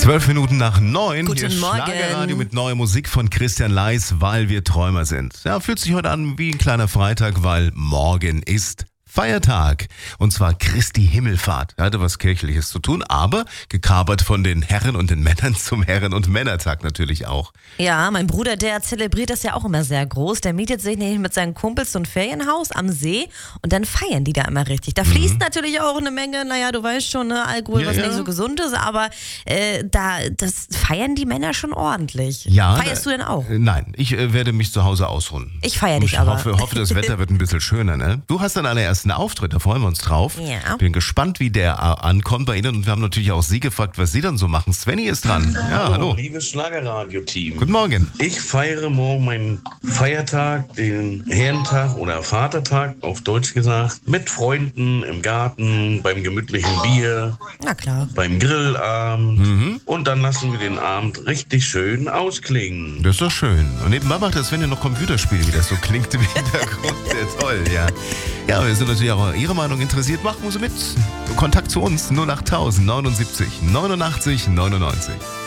12 Minuten nach 9. Guten Hier ist Morgen. Schlagerradio mit neuer Musik von Christian Leis, weil wir Träumer sind. Ja, fühlt sich heute an wie ein kleiner Freitag, weil morgen ist Feiertag. Und zwar Christi Himmelfahrt. Hatte was Kirchliches zu tun, aber gekapert von den Herren und den Männern zum Herren- und Männertag natürlich auch. Ja, mein Bruder, der zelebriert das ja auch immer sehr groß. Der mietet sich nämlich mit seinen Kumpels so ein Ferienhaus am See und dann feiern die da immer richtig. Da fließt natürlich auch eine Menge, naja, du weißt schon, ne, Alkohol, Ja, was ja. nicht so gesund ist, aber das feiern die Männer schon ordentlich. Ja, Feierst du denn auch? Nein, ich werde mich zu Hause ausruhen. Ich feiere dich Ich aber. hoffe, das Wetter wird ein bisschen schöner, ne? Du hast deinen allerersten Auftritt, da freuen wir uns drauf. Ja. Bin gespannt, wie der ankommt bei Ihnen und wir haben natürlich auch Sie gefragt, was Sie dann so machen. Svenny ist dran. Ja, hallo. Liebes Schlagerradio-Team. Guten Morgen. Ich feiere morgen meinen Feiertag, den Herrentag oder Vatertag, auf Deutsch gesagt, mit Freunden im Garten, beim gemütlichen Bier, Na klar. beim Grillabend. Und dann lassen wir den Abend richtig schön ausklingen. Das ist doch schön. Und nebenbei macht der Svenny noch Computerspiele, wie das so klingt im Hintergrund. Sehr toll, ja. Ja, wir sind natürlich auch Ihre Meinung interessiert. Machen Sie mit. Kontakt zu uns 08000 79 89 99.